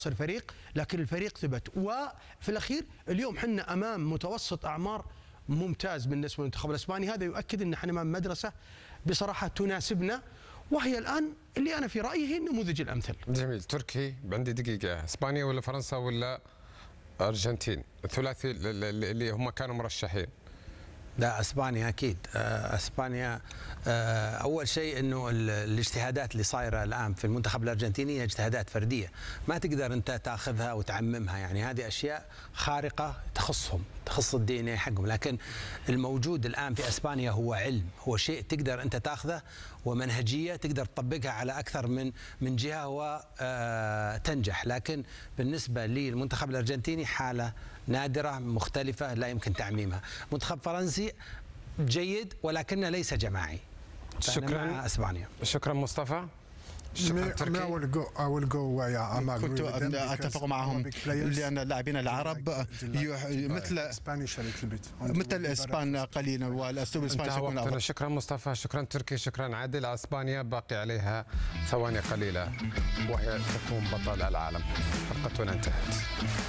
الفريق، لكن الفريق ثبت. وفي الأخير اليوم حنا أمام متوسط أعمار ممتاز بالنسبة للمنتخب الإسباني. هذا يؤكد أن احنا أمام مدرسة بصراحة تناسبنا، وهي الآن اللي أنا في رأيي هي النموذج الأمثل. جميل. تركي عندي دقيقة، إسبانيا ولا فرنسا ولا أرجنتين؟ الثلاثي اللي هم كانوا مرشحين. لا، اسبانيا اكيد. اسبانيا اول شيء انه الاجتهادات اللي صايره الان في المنتخب الارجنتيني هي اجتهادات فرديه، ما تقدر انت تاخذها وتعممها، يعني هذه اشياء خارقه تخصهم، تخص الدي ان اي حقهم، لكن الموجود الان في اسبانيا هو علم، هو شيء تقدر انت تاخذه ومنهجيه تقدر تطبقها على اكثر من جهه وتنجح. لكن بالنسبه للمنتخب الارجنتيني حاله نادره مختلفه لا يمكن تعميمها. منتخب فرنسي جيد ولكنه ليس جماعي. شكرا مع اسبانيا. شكرا مصطفى. شكرا تركي. كنت اتفق معهم لان اللاعبين العرب مثل الاسبان قليلا، والاسلوب الاسباني يكون افضل. شكرا مصطفى، شكرا تركي، شكرا عادل. اسبانيا باقي عليها ثواني قليله وهي تكون بطل العالم. حلقتنا انتهت.